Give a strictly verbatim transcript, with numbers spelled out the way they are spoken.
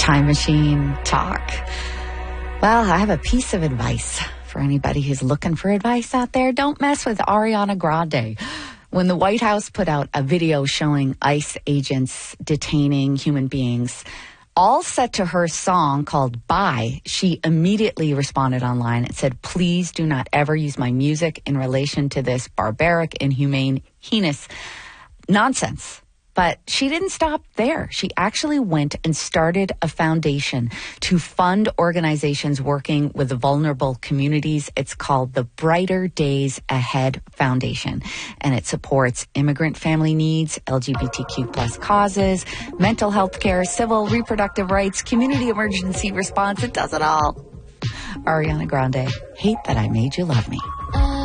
Time Machine talk. Well, I have a piece of advice for anybody who's looking for advice out there. Don't mess with Ariana Grande. When the White House put out a video showing ICE agents detaining human beings, all set to her song called Bye, she immediately responded online and said, please do not ever use my music in relation to this barbaric, inhumane, heinous nonsense. But she didn't stop there. She actually went and started a foundation to fund organizations working with the vulnerable communities. It's called the Brighter Days Ahead Foundation, and it supports immigrant family needs, L G B T Q plus causes, mental health care, civil reproductive rights, community emergency response. It does it all. Ariana Grande, Hate That I Made You Love Me.